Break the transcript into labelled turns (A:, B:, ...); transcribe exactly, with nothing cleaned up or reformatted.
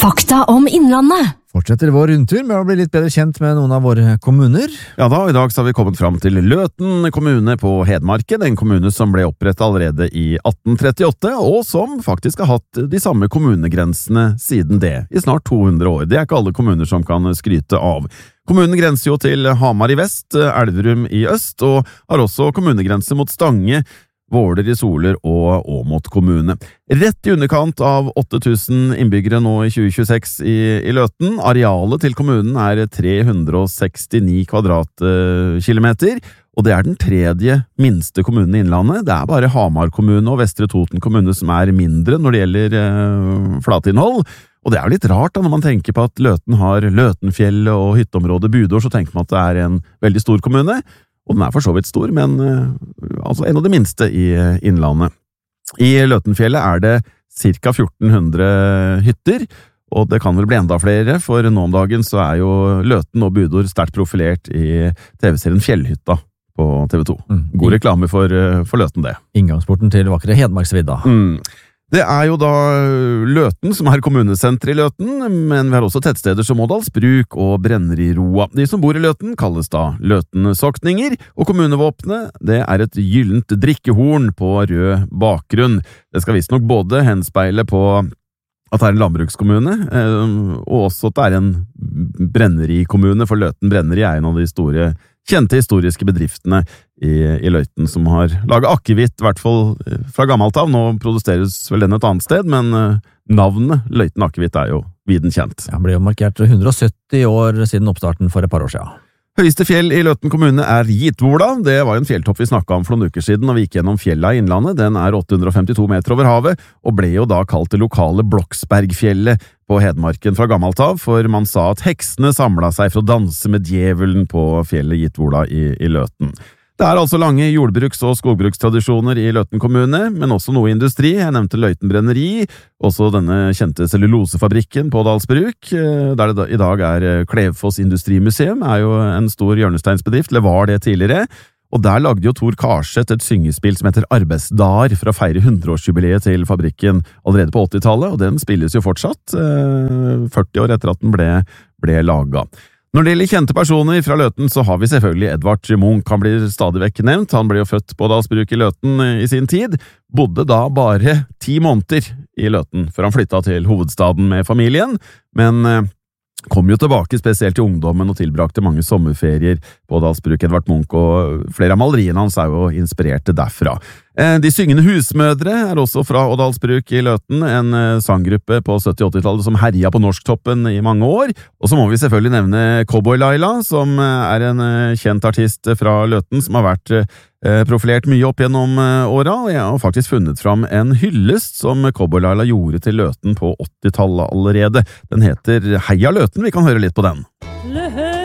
A: Fakta om Innlandet.
B: Fortsetter vår rundtur med å bli litt bedre kjent med noen av våre kommuner.
C: Ja da, i dag så har vi kommet fram til Løten kommune på Hedmarken, en kommune som ble opprettet allerede i atten trettiåtte, og som faktisk har hatt de samme kommunegrensene siden det, i snart to hundre år. Det er ikke alle kommuner som kan skryte av. Kommunen grenser jo til Hamar i vest, Elverum i øst, og har også kommunegrense mot Stange, Våler i Soler og Åmot kommune. Rett i underkant av åtte tusen innbyggere nå i tjue tjueseks i, i Løten. Arealet til kommunen er tre hundre sekstini kvadratkilometer, og det er den tredje minste kommunen i Innlandet. Det er bare Hamar kommune og Vestre Toten kommune som er mindre når det gjelder eh, flatinnhold. Og det er jo litt rart da, når man tenker på at Løten har Løtenfjellet og hytteområdet Budår, så tenker man at det er en veldig stor kommune. Og den er for så vidt stor, men uh, altså en av de minste i uh, Innlandet. I Løtenfjellet er det ca fjorten hundre hytter, og det kan vel bli enda flere, for nå om dagen så er jo Løten og Budår sterkt profilert i tv-serien Fjellhytta på T V to. Mm. God reklame for, uh, for Løten det.
B: Inngangsporten til vakre Hedmarksvidda.
C: Mm. Det er jo da Løten som er kommunesenter i Løten, men vi har også tettsteder som Ådalsbruk og Brenneriroa. De som bor i Løten kalles da Løten-sokninger, og kommunevåpnet det er et gyllent drikkehorn på rød bakgrunn. Det skal visst nok både henspeile på at det er en landbrukskommune, og også at det er en brenneri-kommune, for Løten Brenneri er en av de store kjente historiske bedriftene i, i Løten som har laget akevitt, i hvert fall fra gammelt av. Nå produseres vel den et annet sted, men navnet Løten akevitt er jo viden kjent.
B: Ja, det ble jo markert hundre sytti år siden oppstarten for et par år siden.
C: Høyeste fjell i Løten kommune er Gitvola. Det var jo en fjelltopp vi snakket om for noen uker siden, og vi gikk gjennom fjella i Innlandet. Den er åtte hundre femtito meter over havet, og ble jo da kalt det lokale Bloksbergfjellet på Hedmarken fra gammelt av, for man sa at heksene samlet seg for å danse med djevelen på fjellet Gitvola i, i Løten. Det er altså lange jordbruks- og skogbrukstradisjoner i Løten kommune, men også noe industri. Jeg nevnte Løiten Brenneri, også denne kjente cellulosefabrikken på Ådalsbruk, der det i dag er Klevfoss Industrimuseum, er jo en stor hjørnesteinsbedrift, eller var det tidligere. Og der lagde jo Tor Karseth et syngespill som heter Arbeidsdager for å feire hundreårsjubileet til fabrikken allerede på åttitallet, og den spilles jo fortsatt, førti år etter at den ble, ble laget. Når det gjelder kjente personer fra Løten, så har vi selvfølgelig Edvard Munch. Han blir stadig vekk nevnt. Han ble jo født på Ådalsbruk i Løten i sin tid, bodde da bare ti måneder i Løten, før han flyttet til hovedstaden med familien, men kom jo tilbake spesielt til ungdommen og tilbrakte mange sommerferier på Ådalsbruk. Edvard Munch, og flere av maleriene hans er jo inspirerte derfra. De syngende husmødre er også fra Ådalsbruk i Løten, en sanggruppe på sytti-åttitallet som herja på norsktoppen i mange år. Og så må vi selvfølgelig nevne Cowboy Laila, som er en kjent artist fra Løten, som har vært profilert mye opp gjennom åra, og jeg har faktisk funnet fram en hyllest som Cowboy Laila gjorde til Løten på åttitallet allerede. Den heter Heia Løten, vi kan høre litt på den.